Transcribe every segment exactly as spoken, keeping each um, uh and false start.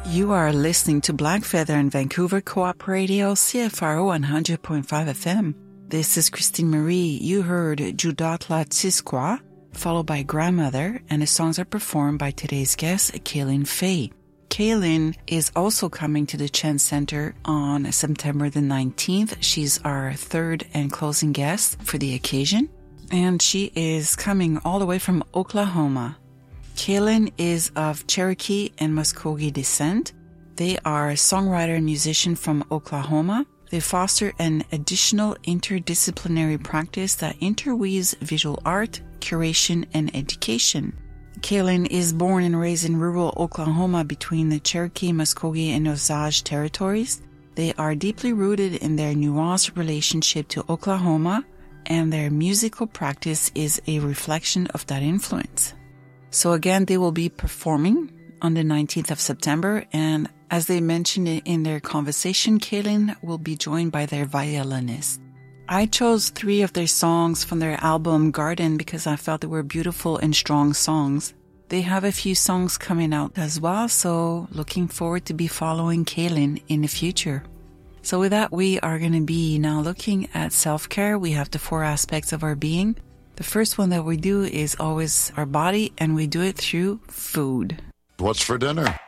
You are listening to Black Feather and Vancouver Co-op Radio, C F R O one hundred point five F M. This is Christine Marie. You heard Judatla Tsiskwa, followed by Grandmother, and the songs are performed by today's guest, Kaylin Fay. Kaylin is also coming to the Chen Center on September the nineteenth. She's our third and closing guest for the occasion, and she is coming all the way from Oklahoma. Kaylin is of Cherokee and Muskogee descent. They are a songwriter and musician from Oklahoma. They foster an additional interdisciplinary practice that interweaves visual art, curation, and education. Kaylin is born and raised in rural Oklahoma between the Cherokee, Muskogee, and Osage territories. They are deeply rooted in their nuanced relationship to Oklahoma, and their musical practice is a reflection of that influence. So again, they will be performing on the nineteenth of September, and as they mentioned in their conversation, Kaylin will be joined by their violinist. I chose three of their songs from their album Garden because I felt they were beautiful and strong songs. They have a few songs coming out as well, so looking forward to be following Kaylin in the future. So with that, we are going to be now looking at self-care. We have the four aspects of our being. The first one that we do is always our body, and we do it through food. What's for dinner?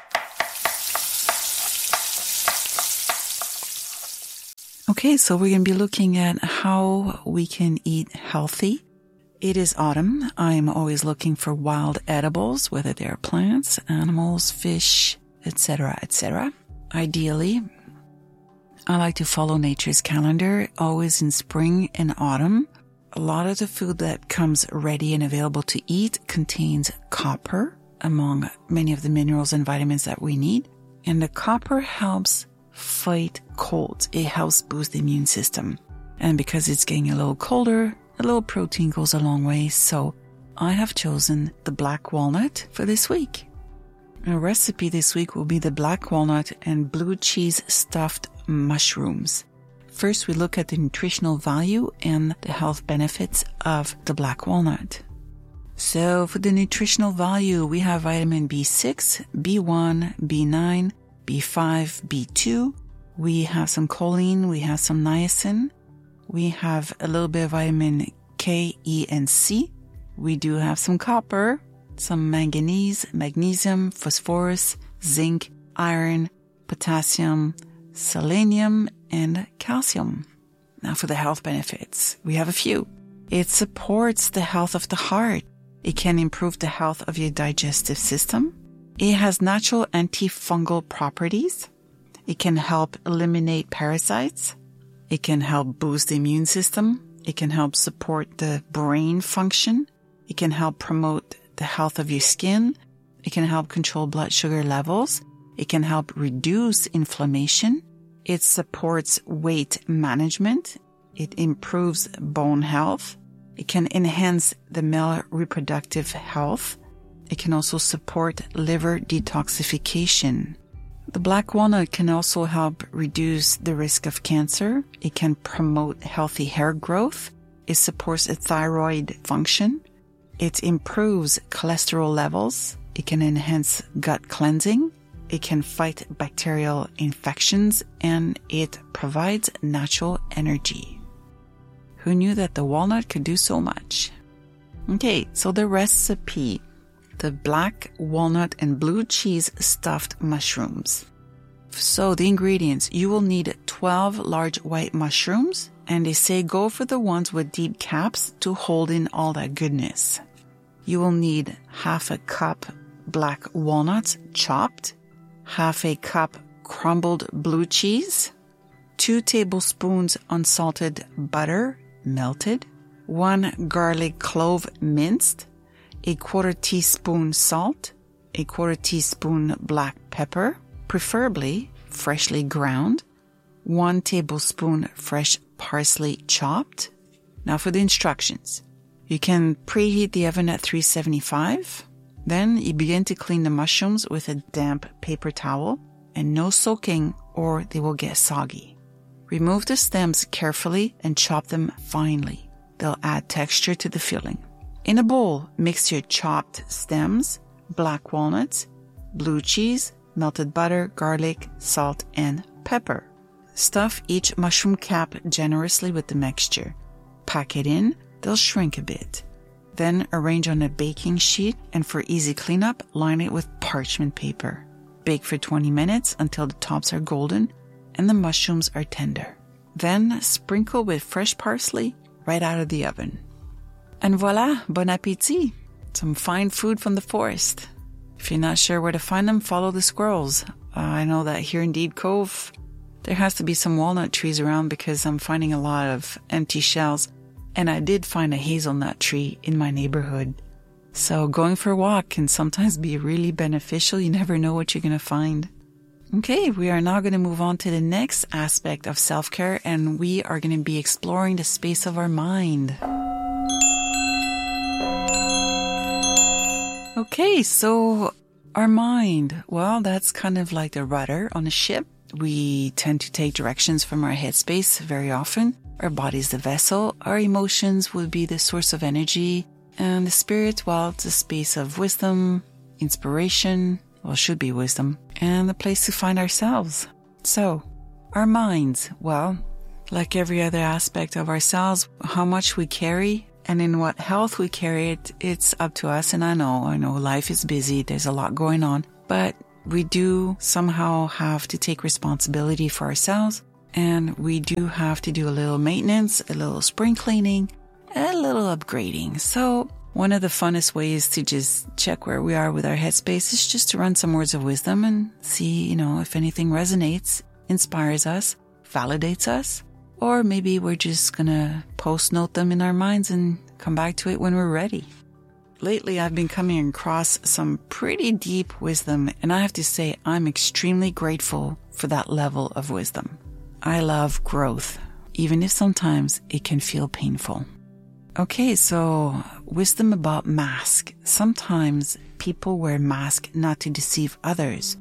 Okay, so we're going to be looking at how we can eat healthy. It is autumn. I am always looking for wild edibles, whether they are plants, animals, fish, et cetera, et cetera. Ideally, I like to follow nature's calendar, always in spring and autumn. A lot of the food that comes ready and available to eat contains copper, among many of the minerals and vitamins that we need. And the copper helps fight colds. It helps boost the immune system. And because it's getting a little colder, a little protein goes a long way. So I have chosen the black walnut for this week. Our recipe this week will be the black walnut and blue cheese stuffed mushrooms. First, we look at the nutritional value and the health benefits of the black walnut. So for the nutritional value, we have vitamin B six, B one, B nine, B five, B two. We have some choline, we have some niacin. We have a little bit of vitamin K, E, and C. We do have some copper, some manganese, magnesium, phosphorus, zinc, iron, potassium, selenium, and calcium. Now for the health benefits, we have a few. It supports the health of the heart. It can improve the health of your digestive system. It has natural antifungal properties. It can help eliminate parasites. It can help boost the immune system. It can help support the brain function. It can help promote the health of your skin. It can help control blood sugar levels. It can help reduce inflammation. It supports weight management. It improves bone health. It can enhance the male reproductive health. It can also support liver detoxification. The black walnut can also help reduce the risk of cancer. It can promote healthy hair growth. It supports a thyroid function. It improves cholesterol levels. It can enhance gut cleansing. It can fight bacterial infections, and it provides natural energy. Who knew that the walnut could do so much? Okay, so the recipe. The black walnut and blue cheese stuffed mushrooms. So the ingredients, you will need twelve large white mushrooms, and they say go for the ones with deep caps to hold in all that goodness. You will need half a cup black walnuts chopped, half a cup crumbled blue cheese, two tablespoons unsalted butter melted, one garlic clove minced, a quarter teaspoon salt, a quarter teaspoon black pepper, preferably freshly ground, one tablespoon fresh parsley chopped. Now for the instructions. You can preheat the oven at three seventy-five. Then you begin to clean the mushrooms with a damp paper towel, and no soaking or they will get soggy. Remove the stems carefully and chop them finely. They'll add texture to the filling. In a bowl, mix your chopped stems, black walnuts, blue cheese, melted butter, garlic, salt, and pepper. Stuff each mushroom cap generously with the mixture. Pack it in, they'll shrink a bit. Then arrange on a baking sheet and for easy cleanup, line it with parchment paper. Bake for twenty minutes until the tops are golden and the mushrooms are tender. Then sprinkle with fresh parsley right out of the oven. And voila, bon appétit! Some fine food from the forest. If you're not sure where to find them, follow the squirrels. Uh, I know that here in Deed Cove, there has to be some walnut trees around because I'm finding a lot of empty shells. And I did find a hazelnut tree in my neighborhood. So going for a walk can sometimes be really beneficial. You never know what you're going to find. Okay, we are now going to move on to the next aspect of self-care, and we are going to be exploring the space of our mind. Okay, so our mind, well, that's kind of like the rudder on a ship. We tend to take directions from our headspace very often. Our body's the vessel. Our emotions would be the source of energy. And the spirit, well, it's a space of wisdom, inspiration, well, should be wisdom, and the place to find ourselves. So, our minds, well, like every other aspect of ourselves, how much we carry and in what health we carry it, it's up to us. And I know, I know life is busy. There's a lot going on, but we do somehow have to take responsibility for ourselves. And we do have to do a little maintenance, a little spring cleaning, a little upgrading. So one of the funnest ways to just check where we are with our headspace is just to run some words of wisdom and see, you know, if anything resonates, inspires us, validates us, or maybe we're just gonna post note them in our minds and come back to it when we're ready. Lately, I've been coming across some pretty deep wisdom, and I have to say I'm extremely grateful for that level of wisdom. I love growth, even if sometimes it can feel painful. Okay, so wisdom about mask. Sometimes people wear masks not to deceive others,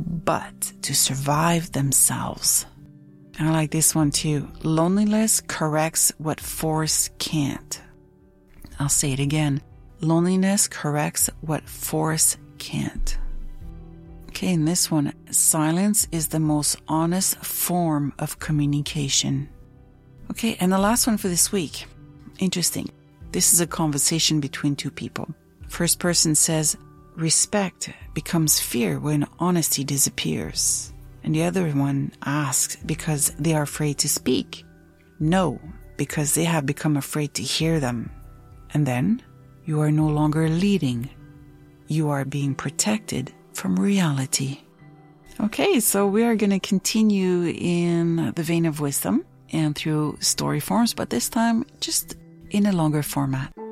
but to survive themselves. I like this one too. Loneliness corrects what force can't. I'll say it again. Loneliness corrects what force can't. Okay, in this one, silence is the most honest form of communication. Okay, and the last one for this week. Interesting. This is a conversation between two people. First person says, respect becomes fear when honesty disappears. And the other one asks because they are afraid to speak. No, because they have become afraid to hear them. And then you are no longer leading. You are being protected from reality. Okay, so we are going to continue in the vein of wisdom and through story forms, but this time just in a longer format.